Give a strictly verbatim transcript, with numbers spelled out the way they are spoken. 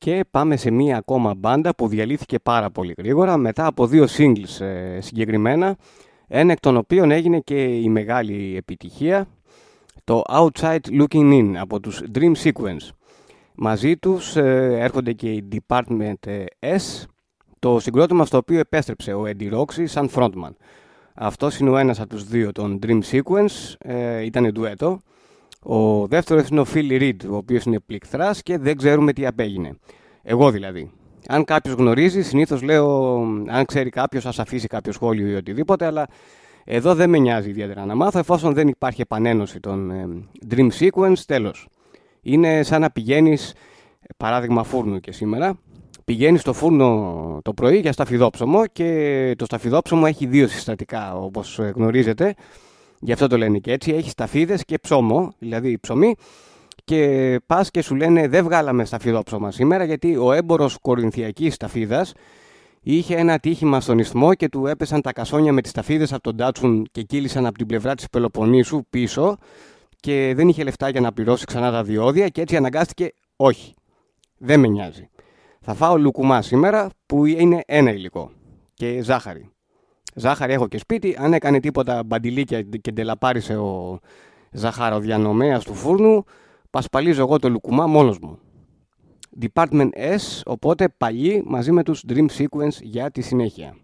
Και πάμε σε μία ακόμα μπάντα που διαλύθηκε πάρα πολύ γρήγορα μετά από δύο singles ε, συγκεκριμένα, ένα εκ των οποίων έγινε και η μεγάλη επιτυχία, το Outside Looking In από τους Dream Sequence. Μαζί τους ε, έρχονται και οι Department S, το συγκρότημα στο οποίο επέστρεψε ο Eddie Roxy σαν frontman. Αυτός είναι ο ένας από τους δύο των Dream Sequence, ε, ήταν ντουέτο. Ο δεύτερος είναι ο Phil Reed, ο οποίος είναι πληκθράς και δεν ξέρουμε τι απέγινε. Εγώ δηλαδή. Αν κάποιος γνωρίζει, συνήθως λέω, αν ξέρει κάποιος, ας αφήσει κάποιο σχόλιο ή οτιδήποτε, αλλά εδώ δεν με νοιάζει ιδιαίτερα να μάθω, εφόσον δεν υπάρχει επανένωση των ε, Dream Sequence, τέλος. Είναι σαν να πηγαίνεις, παράδειγμα φούρνου και σήμερα, πηγαίνεις στο φούρνο το πρωί για σταφυδόψωμο και το σταφυδόψωμο έχει δύο συστατικά, όπως γνωρίζετε. Γι' αυτό το λένε και έτσι, έχει σταφίδες και ψώμο, δηλαδή ψωμί, και πας και σου λένε δεν βγάλαμε σταφυδόψωμα σήμερα γιατί ο έμπορος κορινθιακής σταφίδας είχε ένα ατύχημα στον ισθμό και του έπεσαν τα κασόνια με τις σταφίδες από τον Ντάτσουν και κύλησαν από την πλευρά της Πελοποννήσου πίσω και δεν είχε λεφτά για να πληρώσει ξανά τα διόδια και έτσι αναγκάστηκε, όχι, δεν με νοιάζει. Θα φάω λουκουμά σήμερα που είναι ένα υλικό και ζάχαρη. Ζάχαρη έχω και σπίτι, αν έκανε τίποτα μπαντιλίκια και ντελαπάρισε ο ζαχαροδιανομέας του φούρνου, πασπαλίζω εγώ το λουκουμά μόνος μου. Department S, οπότε παλιοί μαζί με τους Dream Sequence για τη συνέχεια.